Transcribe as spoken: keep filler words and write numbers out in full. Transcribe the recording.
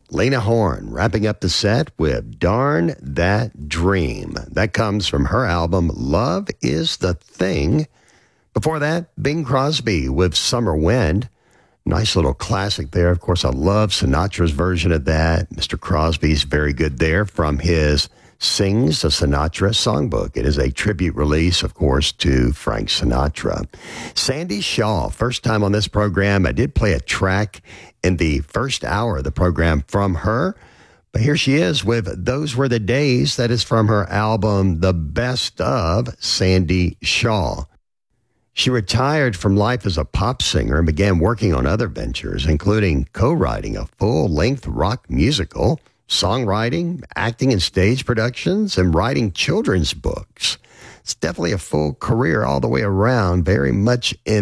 Lena Horne wrapping up the set with Darn That Dream. That comes from her album Love Is the Thing. Before that, Bing Crosby with Summer Wind. Nice little classic there. Of course, I love Sinatra's version of that. Mister Crosby's very good there from his Sings a Sinatra songbook. It is a tribute release, of course, to Frank Sinatra. Sandie Shaw, first time on this program. I did play a track in the first hour of the program from her, but here she is with Those Were the Days. That is from her album, The Best of Sandie Shaw. She retired from life as a pop singer and began working on other ventures, including co-writing a full-length rock musical, songwriting, acting in stage productions, and writing children's books. It's definitely a full career all the way around, very much in